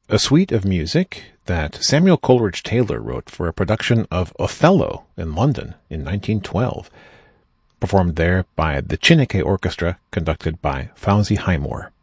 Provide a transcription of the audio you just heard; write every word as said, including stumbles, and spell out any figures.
a suite of music that Samuel Coleridge Taylor wrote for a production of Othello in London in nineteen twelve, performed there by the Chineke Orchestra, conducted by Fawzi Highmore.